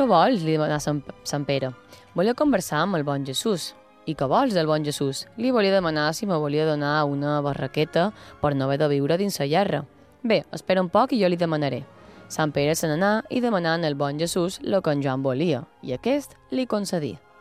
Què vols? Li demanà Sant Pere. Volia conversar amb el bon Jesús. I què vols del bon Jesús? Li volia demanar si me volia donar una barraqueta per no haver de viure dins la llarra. Bé, espera un poc i jo li demanaré. Sant Pere se n'anà i demanant al bon Jesús el que en Joan volia, i aquest li concedí.